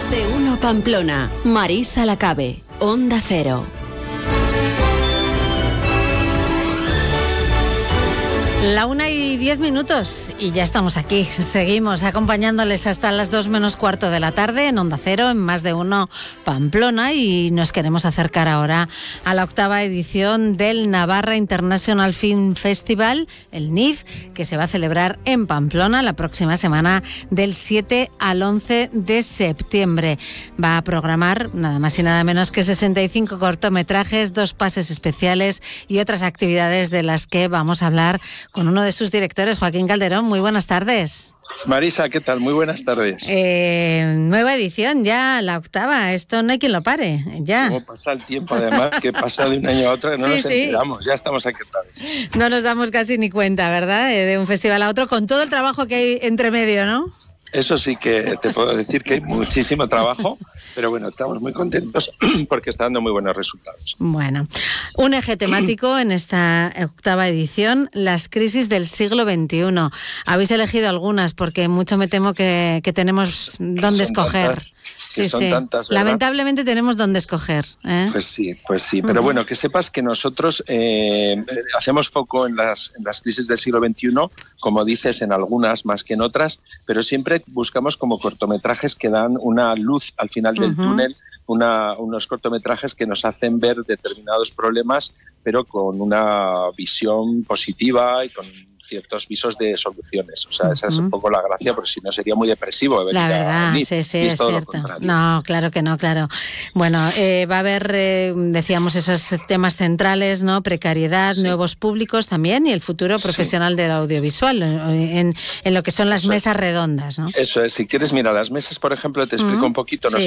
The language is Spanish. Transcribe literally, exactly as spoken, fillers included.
Más de uno Pamplona. Marisa Lacabe, Onda Cero. La una y diez minutos y ya estamos aquí. Seguimos acompañándoles hasta las dos menos cuarto de la tarde en Onda Cero, en Más de uno Pamplona, y nos queremos acercar ahora a la octava edición del Navarra International Film Festival, el N I F, que se va a celebrar en Pamplona la próxima semana del siete al once de septiembre. Va a programar nada más y nada menos que sesenta y cinco cortometrajes, dos pases especiales y otras actividades de las que vamos a hablar con uno de sus directores, Joaquín Calderón. Muy buenas tardes. Marisa, ¿qué tal? Muy buenas tardes. Eh, nueva edición, ya la octava. Esto no hay quien lo pare, ya. Cómo pasa el tiempo, además, que pasa de un año a otro, que no sí, nos sí. enteramos. Ya estamos aquí otra vez. No nos damos casi ni cuenta, ¿verdad? Eh, de un festival a otro, con todo el trabajo que hay entre medio, ¿no? Eso sí que te puedo decir que hay muchísimo trabajo, pero bueno, estamos muy contentos porque está dando muy buenos resultados. Bueno, un eje temático en esta octava edición, las crisis del siglo veintiuno. Habéis elegido algunas porque mucho me temo que, que tenemos dónde escoger. Tantas, sí, son sí. tantas, ¿verdad? Lamentablemente tenemos dónde escoger, ¿eh? Pues sí, pues sí. Pero bueno, que sepas que nosotros eh, hacemos foco en las, en las crisis del siglo veintiuno, como dices, en algunas más que en otras, pero siempre buscamos como cortometrajes que dan una luz al final del uh-huh. túnel, una, unos cortometrajes que nos hacen ver determinados problemas, pero con una visión positiva y con ciertos visos de soluciones. O sea, esa uh-huh. es un poco la gracia, porque si no sería muy depresivo. La verdad, ni, sí, sí, ni es todo cierto. No, claro que no, claro. Bueno, eh, va a haber, eh, decíamos, esos temas centrales, ¿no? Precariedad, sí. nuevos públicos también y el futuro profesional sí. del audiovisual, en, en lo que son las Eso mesas es. redondas, ¿no? Eso es. Si quieres, mira, las mesas, por ejemplo, te explico uh-huh. un poquito. Sí.